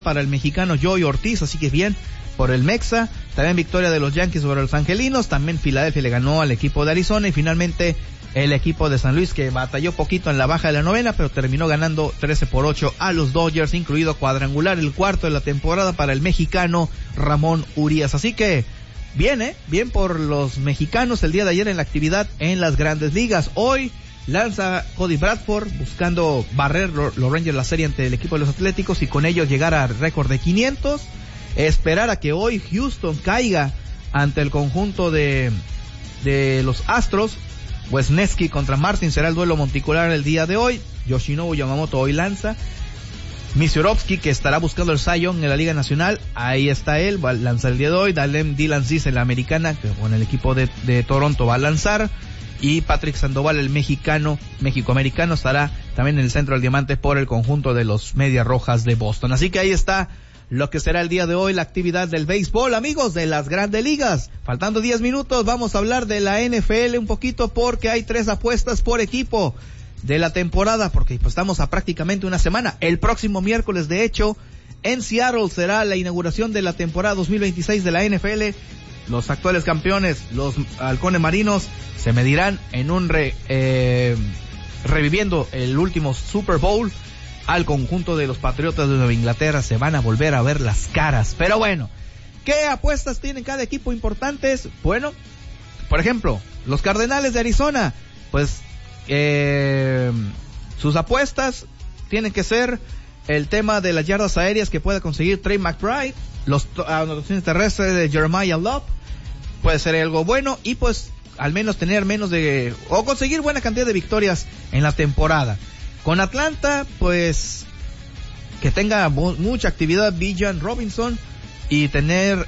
para el mexicano Joey Ortiz, así que bien por el Mexa. También victoria de los Yankees sobre los Angelinos. También Filadelfia le ganó al equipo de Arizona. Y finalmente el equipo de San Luis, que batalló poquito en la baja de la novena, pero terminó ganando 13-8 a los Dodgers, incluido cuadrangular, el cuarto de la temporada para el mexicano Ramón Urias. Así que bien, bien por los mexicanos el día de ayer en la actividad en las grandes ligas. Hoy lanza Cody Bradford buscando barrer los Rangers la serie ante el equipo de los Atléticos y con ello llegar al récord de 500. Esperar a que hoy Houston caiga ante el conjunto de los Astros. Wesneski contra Martin será el duelo monticular el día de hoy. Yoshinobu Yamamoto hoy lanza. Misiorovsky, que estará buscando el Cy Young en la Liga Nacional, ahí está él, va a lanzar el día de hoy. Dylan Cease en la Americana, que con el equipo de Toronto va a lanzar. Y Patrick Sandoval, el México-americano, estará también en el centro del diamante por el conjunto de los Medias Rojas de Boston. Así que ahí está lo que será el día de hoy la actividad del béisbol, amigos, de las grandes ligas. Faltando 10 minutos, vamos a hablar de la NFL un poquito porque hay 3 apuestas por equipo de la temporada, porque pues estamos a prácticamente una semana. El próximo miércoles, de hecho, en Seattle será la inauguración de la temporada 2026 de la NFL. Los actuales campeones, los Halcones Marinos, se medirán en un reviviendo el último Super Bowl al conjunto de los Patriotas de Nueva Inglaterra. Se van a volver a ver las caras. Pero bueno, ¿qué apuestas tienen cada equipo importantes? Bueno, por ejemplo, los Cardenales de Arizona, pues sus apuestas tienen que ser el tema de las yardas aéreas que pueda conseguir Trey McBride, los anotaciones terrestres de Jeremiah Love, puede ser algo bueno, y pues al menos tener o conseguir buena cantidad de victorias en la temporada. Con Atlanta, pues que tenga mucha actividad Bijan Robinson y tener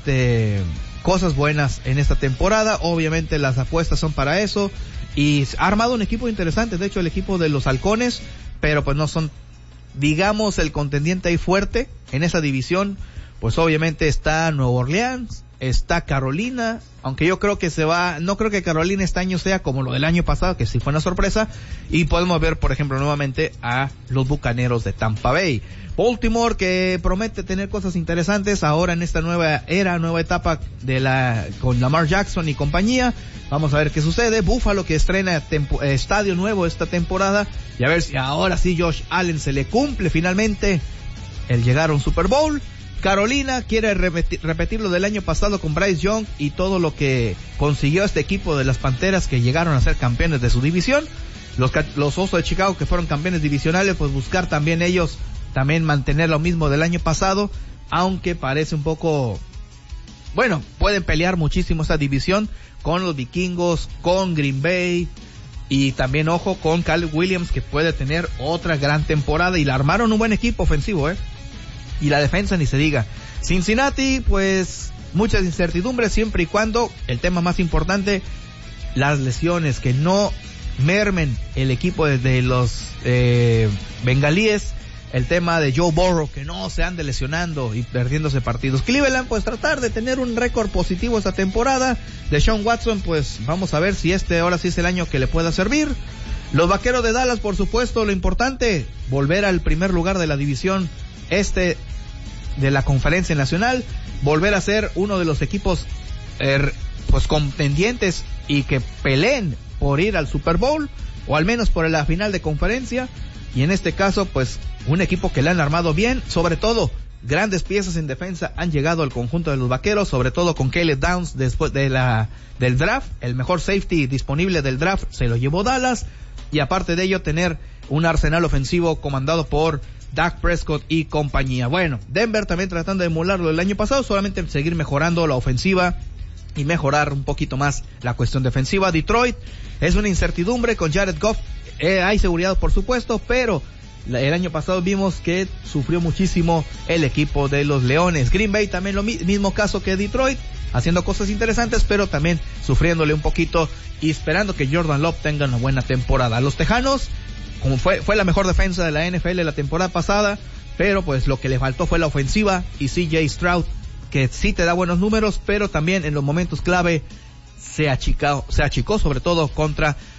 cosas buenas en esta temporada. Obviamente las apuestas son para eso, y ha armado un equipo interesante, de hecho el equipo de los Halcones, pero pues no son, digamos, el contendiente ahí fuerte en esa división. Pues obviamente está Nueva Orleans, está Carolina, aunque yo creo que no creo que Carolina este año sea como lo del año pasado, que sí fue una sorpresa, y podemos ver, por ejemplo, nuevamente a los Bucaneros de Tampa Bay. Baltimore, que promete tener cosas interesantes ahora en esta nueva etapa con Lamar Jackson y compañía. Vamos a ver qué sucede. Buffalo, que estrena estadio nuevo esta temporada, y a ver si ahora sí Josh Allen se le cumple finalmente el llegar a un Super Bowl. Carolina quiere repetir lo del año pasado con Bryce Young y todo lo que consiguió este equipo de las Panteras, que llegaron a ser campeones de su división. Los Osos de Chicago, que fueron campeones divisionales, pues buscar también ellos mantener lo mismo del año pasado, aunque parece un poco, bueno, pueden pelear muchísimo esta división con los Vikingos, con Green Bay, y también ojo con Caleb Williams, que puede tener otra gran temporada, y la armaron un buen equipo ofensivo, y la defensa ni se diga. Cincinnati, pues muchas incertidumbres, siempre y cuando el tema más importante, las lesiones, que no mermen el equipo de los bengalíes. El tema de Joe Burrow, que no se ande lesionando y perdiéndose partidos. Cleveland, pues tratar de tener un récord positivo esta temporada. De Sean Watson, pues vamos a ver si ahora sí es el año que le pueda servir. Los Vaqueros de Dallas, por supuesto, lo importante, volver al primer lugar de la división de la Conferencia Nacional, volver a ser uno de los equipos pues contendientes y que peleen por ir al Super Bowl, o al menos por la final de conferencia. Y en este caso, pues un equipo que le han armado bien, sobre todo grandes piezas en defensa han llegado al conjunto de los Vaqueros, sobre todo con Caleb Downs después del draft, el mejor safety disponible del draft se lo llevó Dallas, y aparte de ello tener un arsenal ofensivo comandado por Dak Prescott y compañía. Bueno, Denver también tratando de emularlo el año pasado, solamente seguir mejorando la ofensiva y mejorar un poquito más la cuestión defensiva. Detroit es una incertidumbre con Jared Goff, hay seguridad por supuesto, pero el año pasado vimos que sufrió muchísimo el equipo de los Leones. Green Bay también mismo caso que Detroit, haciendo cosas interesantes, pero también sufriéndole un poquito y esperando que Jordan Love tenga una buena temporada. Los Tejanos, como fue la mejor defensa de la NFL la temporada pasada, pero pues lo que le faltó fue la ofensiva, y CJ Stroud, que sí te da buenos números, pero también en los momentos clave se achicó, sobre todo contra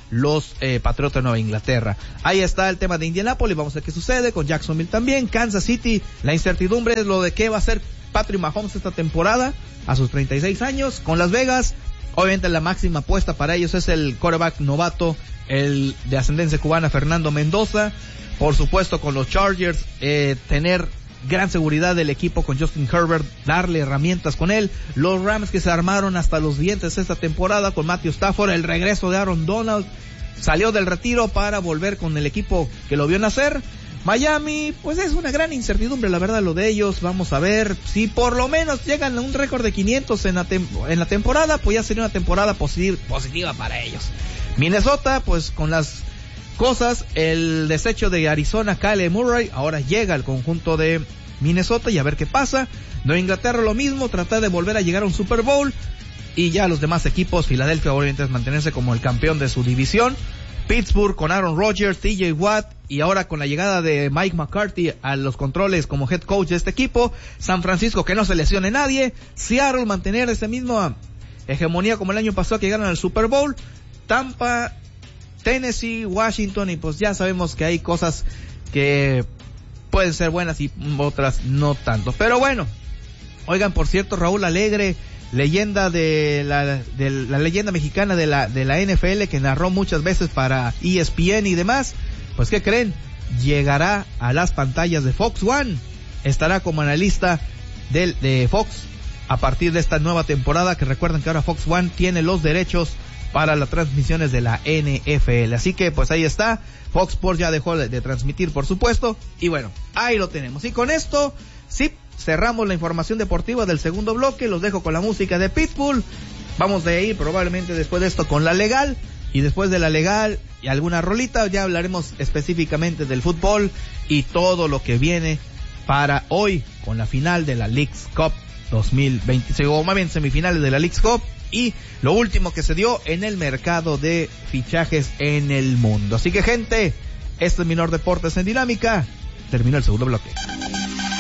los Patriotas de Nueva Inglaterra. Ahí está el tema de Indianapolis, vamos a ver qué sucede con Jacksonville también. Kansas City, la incertidumbre es lo de qué va a hacer Patrick Mahomes esta temporada a sus 36 años. Con Las Vegas, obviamente la máxima apuesta para ellos es el quarterback novato, el de ascendencia cubana, Fernando Mendoza. Por supuesto, con los Chargers, tener gran seguridad del equipo con Justin Herbert, darle herramientas con él. Los Rams, que se armaron hasta los dientes esta temporada con Matthew Stafford, el regreso de Aaron Donald, salió del retiro para volver con el equipo que lo vio nacer. Miami, pues es una gran incertidumbre, la verdad, lo de ellos. Vamos a ver si por lo menos llegan a un récord de 500 en la temporada, pues ya sería una temporada positiva para ellos. Minnesota, pues con las cosas, el desecho de Arizona, Kyle Murray, ahora llega al conjunto de Minnesota y a ver qué pasa. Nueva Inglaterra lo mismo, tratar de volver a llegar a un Super Bowl, y ya los demás equipos, Filadelfia obviamente es mantenerse como el campeón de su división. Pittsburgh con Aaron Rodgers, TJ Watt, y ahora con la llegada de Mike McCarthy a los controles como head coach de este equipo. San Francisco, que no se lesione nadie. Seattle, mantener esa misma hegemonía como el año pasado, que llegaron al Super Bowl. Tampa, Tennessee, Washington, y pues ya sabemos que hay cosas que pueden ser buenas y otras no tanto. Pero bueno, oigan, por cierto, Raúl Alegre, leyenda de la leyenda mexicana de la NFL, que narró muchas veces para ESPN y demás, pues ¿qué creen? Llegará a las pantallas de Fox One, estará como analista de Fox a partir de esta nueva temporada, que recuerden que ahora Fox One tiene los derechos para las transmisiones de la NFL. Así que pues ahí está, Fox Sports ya dejó de transmitir, por supuesto, y bueno, ahí lo tenemos. Y con esto, sí, cerramos la información deportiva del segundo bloque. Los dejo con la música de Pitbull. Vamos de ir probablemente después de esto con la legal, y después de la legal y alguna rolita ya hablaremos específicamente del fútbol y todo lo que viene para hoy con la final de la Leagues Cup 2026, o más bien semifinales de la Leagues Cup, y lo último que se dio en el mercado de fichajes en el mundo. Así que, gente, esto es Minor Deportes en Dinámica. Terminó el segundo bloque.